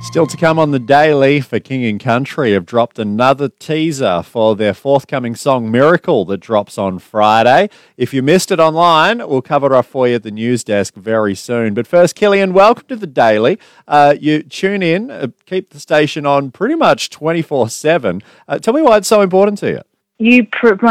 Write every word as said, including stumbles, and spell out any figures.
Still to come on the Daily, for King and Country have dropped another teaser for their forthcoming song Miracle that drops on Friday. If you missed it online, we'll cover it off for you at the news desk very soon. But first, Killian, welcome to the Daily. Uh, you tune in, uh, keep the station on pretty much twenty-four seven. Uh, tell me why it's so important to you. You promote